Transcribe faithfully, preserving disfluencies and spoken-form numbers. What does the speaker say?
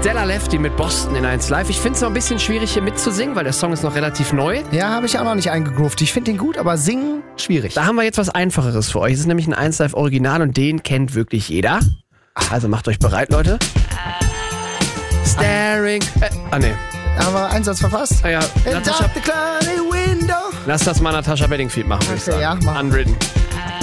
Della Lefty mit Boston in eins Live. Ich finde es noch ein bisschen schwierig hier mitzusingen, weil der Song ist noch relativ neu. Ja, habe ich auch noch nicht eingegroovt. Ich finde den gut, aber singen schwierig. Da haben wir jetzt was Einfacheres für euch. Es ist nämlich ein eins Live Original und den kennt wirklich jeder. Also macht euch bereit, Leute. Staring. Äh, ah, nee. Haben wir einen Satz verfasst? Ah, ja. And Natascha, out the cloudy window. lass das mal Natascha Bedingfield machen, würde ich Okay, sagen. ja, mach. Unwritten.